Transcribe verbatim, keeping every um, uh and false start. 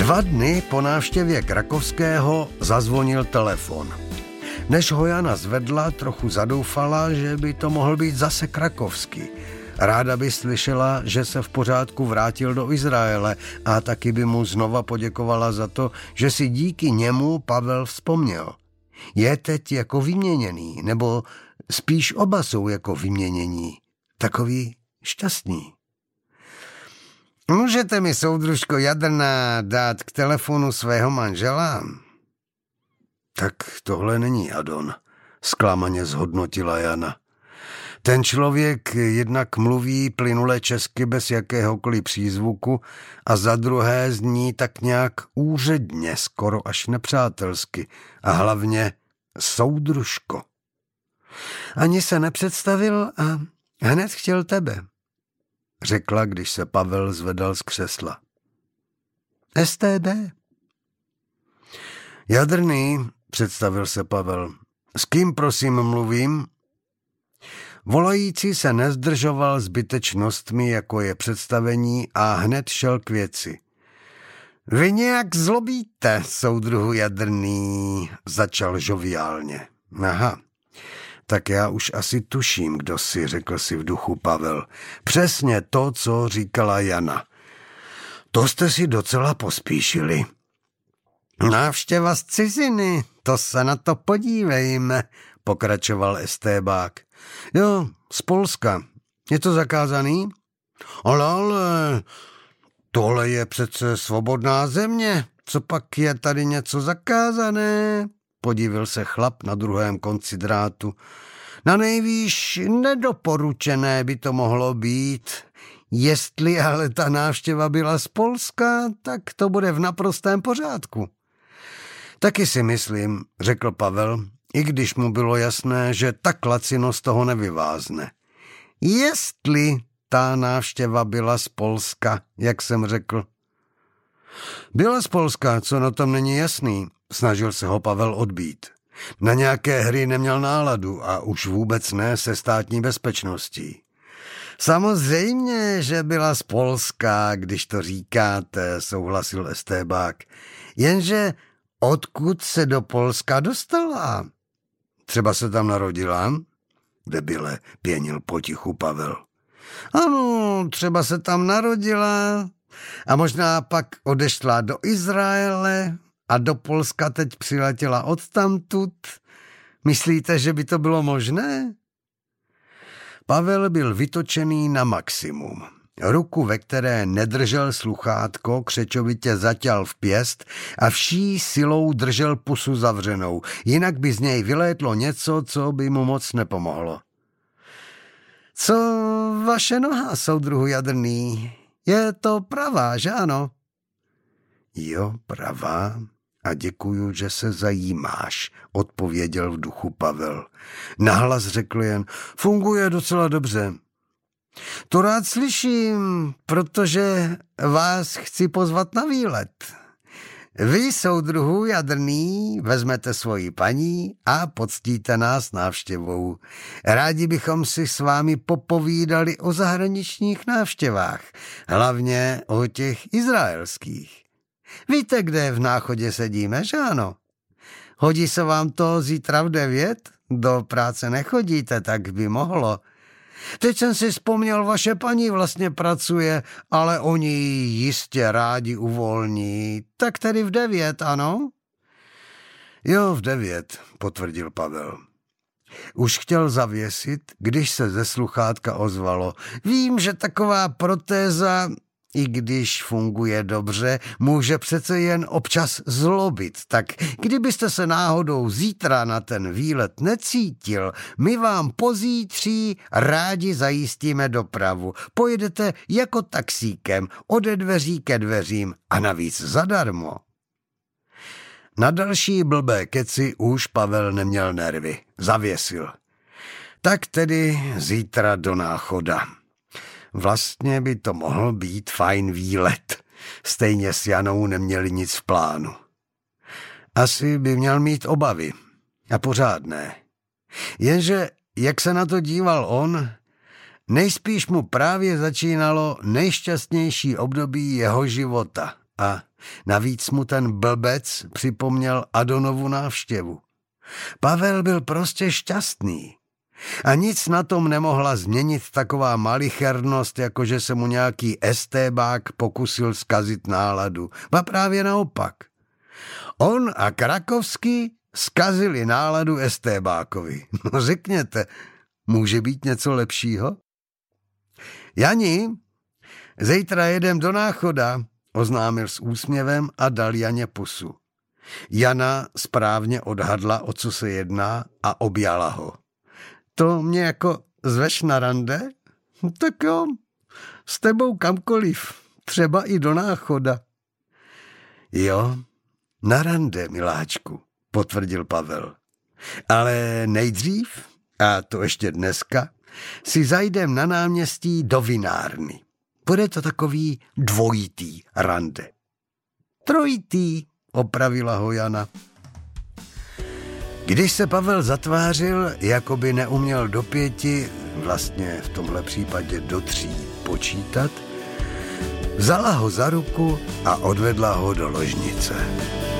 Dva dny po návštěvě Krakovského zazvonil telefon. Než ho Jana zvedla, trochu zadoufala, že by to mohl být zase Krakovský. Ráda by slyšela, že se v pořádku vrátil do Izraele a taky by mu znova poděkovala za to, že si díky němu Pavel vzpomněl. Je teď jako vyměněný, nebo spíš oba jsou jako vyměnění. Takový šťastný. Můžete mi, soudružko Jadrná, dát k telefonu svého manžela? Tak tohle není Adon, zklamaně zhodnotila Jana. Ten člověk jednak mluví plynule česky bez jakéhokoliv přízvuku a za druhé zní tak nějak úředně, skoro až nepřátelsky a hlavně soudružko. Ani se nepředstavil a hned chtěl tebe, řekla, když se Pavel zvedal z křesla. S T B. Jadrný, představil se Pavel. S kým prosím mluvím? Volající se nezdržoval zbytečnostmi, jako je představení, a hned šel k věci. Vy nějak zlobíte, soudruhu Jadrný, začal žoviálně. Aha, tak já už asi tuším, kdo si, řekl si v duchu Pavel. Přesně to, co říkala Jana. To jste si docela pospíšili. Návštěva z ciziny, to se na to podívejme, pokračoval estébák. Jo, z Polska. Je to zakázaný? Ale, ale, tohle je přece svobodná země. Co pak je tady něco zakázané? Podívil se chlap na druhém konci drátu. Na nejvýš nedoporučené by to mohlo být. Jestli ale ta návštěva byla z Polska, tak to bude v naprostém pořádku. Taky si myslím, řekl Pavel, i když mu bylo jasné, že tak lacino z toho nevyvázne. Jestli ta návštěva byla z Polska, jak jsem řekl. Byla z Polska, co na tom není jasný, snažil se ho Pavel odbít. Na nějaké hry neměl náladu a už vůbec ne se státní bezpečností. Samozřejmě, že byla z Polska, když to říkáte, souhlasil estébák. Jenže odkud se do Polska dostala? Třeba se tam narodila? Debile, pěnil potichu Pavel. Ano, třeba se tam narodila a možná pak odešla do Izraele a do Polska teď přiletěla odtamtud. Myslíte, že by to bylo možné? Pavel byl vytočený na maximum. Ruku, ve které nedržel sluchátko, křečovitě zaťal v pěst a vší silou držel pusu zavřenou, jinak by z něj vylétlo něco, co by mu moc nepomohlo. Co vaše noha, soudruhu Jadrný? Je to pravá, že ano? Jo, pravá. A děkuju, že se zajímáš, odpověděl v duchu Pavel. Nahlas řekl jen, funguje docela dobře. To rád slyším, protože vás chci pozvat na výlet. Vy, soudruhu Jadrný, vezmete svoji paní a poctíte nás návštěvou. Rádi bychom si s vámi popovídali o zahraničních návštěvách, hlavně o těch izraelských. Víte, kde v Náchodě sedíme, že ano? Hodí se vám to zítra v devět? Do práce nechodíte, tak by mohlo. Teď jsem si vzpomněl, vaše paní vlastně pracuje, ale oni ji jistě rádi uvolní. Tak tedy v devět, ano? Jo, v devět, potvrdil Pavel. Už chtěl zavěsit, když se ze sluchátka ozvalo. Vím, že taková protéza, i když funguje dobře, může přece jen občas zlobit. Tak kdybyste se náhodou zítra na ten výlet necítil, my vám pozítří rádi zajistíme dopravu. Pojedete jako taxíkem ode dveří ke dveřím a navíc zadarmo. Na další blbé keci už Pavel neměl nervy. Zavěsil. Tak tedy zítra do Náchoda. Vlastně by to mohl být fajn výlet. Stejně s Janou neměli nic v plánu. Asi by měl mít obavy. A pořádné. Jenže, jak se na to díval on, nejspíš mu právě začínalo nejšťastnější období jeho života. A navíc mu ten blbec připomněl Adonovu návštěvu. Pavel byl prostě šťastný. A nic na tom nemohla změnit taková malichernost, jako že se mu nějaký estébák pokusil zkazit náladu. Ba právě naopak. On a Krakovský zkazili náladu estébákovi. No řekněte, může být něco lepšího? Jani, zítra jedem do Náchoda, oznámil s úsměvem a dal Janě pusu. Jana správně odhadla, o co se jedná, a objala ho. To mě jako zveš na rande? Tak jo, s tebou kamkoliv, třeba i do Náchoda. Jo, na rande, miláčku, potvrdil Pavel. Ale nejdřív, a to ještě dneska, si zajdem na náměstí do vinárny. Bude to takový dvojitý rande. Trojitý, opravila ho Jana. Když se Pavel zatvářil, jako by neuměl do pěti, vlastně v tomhle případě do tří počítat, vzala ho za ruku a odvedla ho do ložnice.